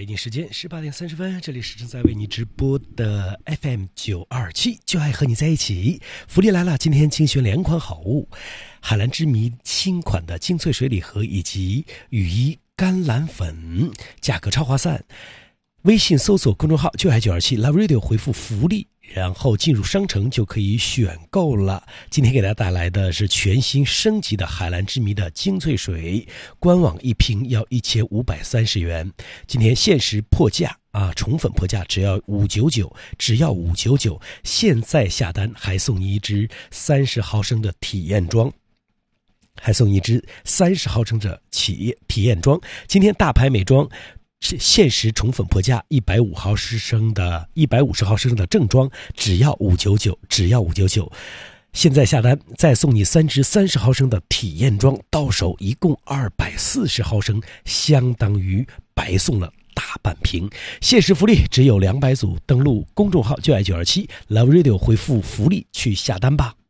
北京时间18:30，这里是正在为你直播的 FM927，就爱和你在一起。福利来了，今天精选2款好物：海蓝之谜新款的精粹水礼盒以及羽衣甘蓝粉，价格超划算。微信搜索公众号就爱927 Love Radio， 回复福利，然后进入商城就可以选购了。今天给大家带来的是全新升级的海蓝之谜的精粹水，官网一瓶要1530元，今天限时破价宠粉破价只要599，现在下单还送你一支30毫升的体验装。体验装，今天大牌美妆限时宠粉破价150毫升的正装只要599，现在下单再送你3支30毫升的体验装，到手一共240毫升，相当于白送了大半瓶。限时福利只有200组，登录公众号就爱927 Love Radio， 回复福利去下单吧。